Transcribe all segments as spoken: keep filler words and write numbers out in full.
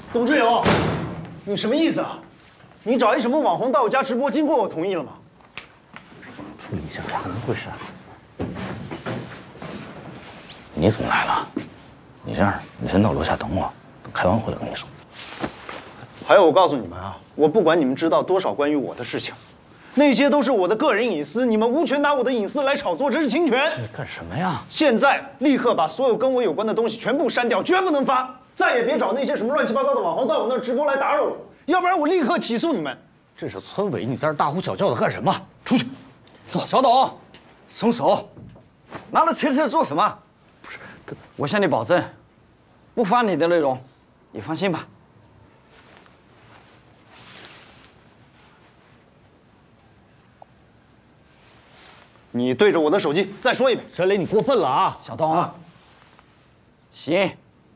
董志友，你什么意思啊？你找一什么网红到我家直播，经过我同意了吗？ 处理一下，怎么回事？你怎么来了？你这样，你先到楼下等我，等开完会了跟你说。 还有，我告诉你们啊，我不管你们知道多少关于我的事情，那些都是我的个人隐私，你们无权拿我的隐私来炒作，这是侵权。 你干什么呀？ 现在立刻把所有跟我有关的东西全部删掉，绝不能发。再也别找那些什么乱七八糟的网红到我那儿直播来打扰我，要不然我立刻起诉你们。 这是村委，你在这大呼小叫的干什么？出去！走，小董，松手！ 拿着车车做什么？不是，我向你保证，不发你的内容，你放心吧。 你对着我的手机再说一遍。 沈磊，你过分了啊！ 小东啊，行，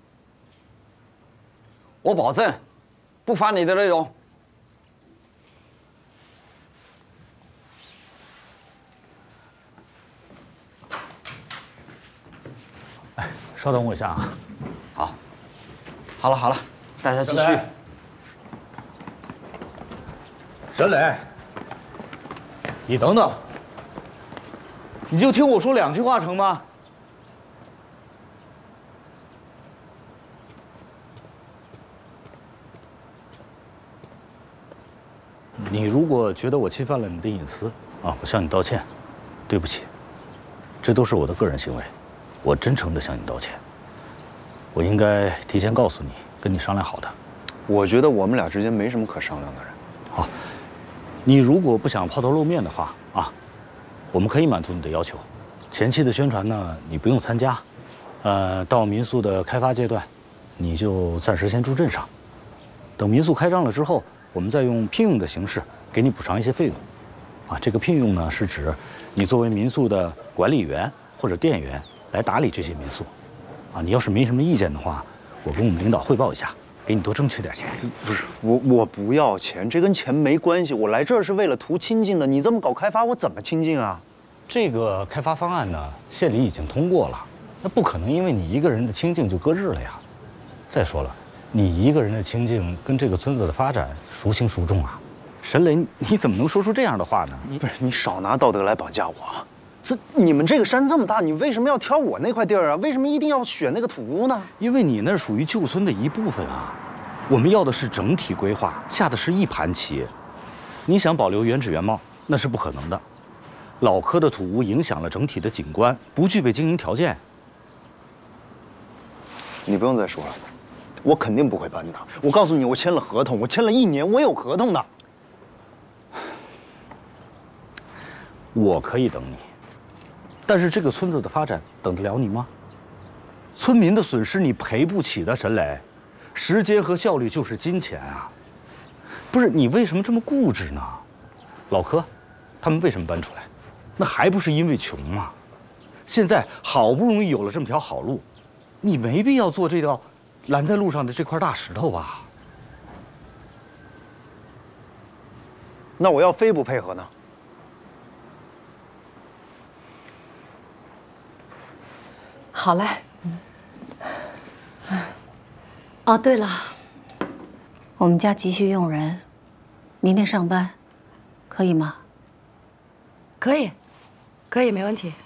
我保证，不发你的内容。 哎，稍等我一下啊。 好，好了好了，大家继续。 沈磊，你等等，你就听我说两句话成吗？你如果觉得我侵犯了你的隐私啊，我向你道歉，对不起，这都是我的个人行为，我真诚的向你道歉。我应该提前告诉你，跟你商量好的。 我觉得我们俩之间没什么可商量的人。 好，你如果不想抛头露面的话啊，我们可以满足你的要求。前期的宣传呢，你不用参加，呃，到民宿的开发阶段，你就暂时先住镇上。等民宿开张了之后，我们再用聘用的形式给你补偿一些费用。啊，这个聘用呢，是指你作为民宿的管理员或者店员来打理这些民宿。啊，你要是没什么意见的话，我跟我们领导汇报一下，给你多争取点钱。 不是我，我不要钱，这跟钱没关系。我来这儿是为了图清静的。你这么搞开发，我怎么清静啊？ 这个开发方案呢，县里已经通过了，那不可能因为你一个人的清静就搁置了呀。再说了，你一个人的清静跟这个村子的发展孰轻孰重啊？沈磊，你怎么能说出这样的话呢？ 你不是你少拿道德来绑架我。这你们这个山这么大，你为什么要挑我那块地儿啊？为什么一定要选那个土屋呢？ 因为你那属于旧村的一部分啊。我们要的是整体规划，下的是一盘棋。你想保留原址原貌，那是不可能的。老柯的土屋影响了整体的景观，不具备经营条件。 你不用再说了，我肯定不会搬的。我告诉你，我签了合同，我签了一年，我有合同的。 我可以等你，但是这个村子的发展等得了你吗？村民的损失你赔不起的，沈磊。时间和效率就是金钱啊！不是你为什么这么固执呢？老柯，他们为什么搬出来？那还不是因为穷吗？现在好不容易有了这么条好路，你没必要做这条拦在路上的这块大石头吧？ 那我要非不配合呢？ 好嘞。哦，对了，我们家急需用人，明天上班，可以吗？ 可以，可以，没问题。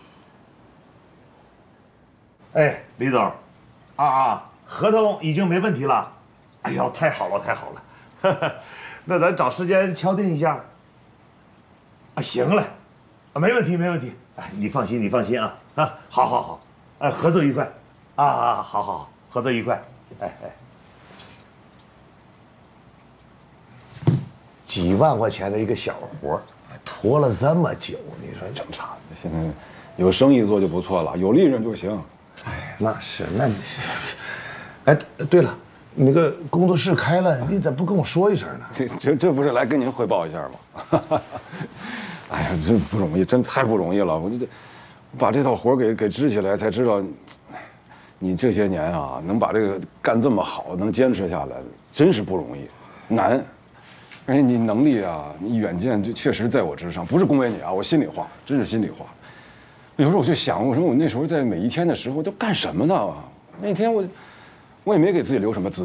哎，李总，啊啊，合同已经没问题了。哎呦，太好了，太好了，那咱找时间敲定一下。啊，行了，啊，没问题，没问题。哎，你放心，你放心啊啊，好好好，哎，合作愉快，啊啊，好好好，合作愉快，哎哎。几万块钱的一个小活，拖了这么久，你说正常？ 现在有生意做就不错了，有利润就行。 哎，那是，那你是，哎，对了，你那个工作室开了，你咋不跟我说一声呢？ 这这这不是来跟您汇报一下吗？哎呀，这不容易，真太不容易了。我这这把这套活给给支起来，才知道你这些年啊，能把这个干这么好，能坚持下来，真是不容易，难。而且你能力啊，你远见就确实在我之上，不是恭维你啊，我心里话，真是心里话。有时候我就想，我说我那时候在每一天的时候都干什么呢？那天我，我也没给自己留什么资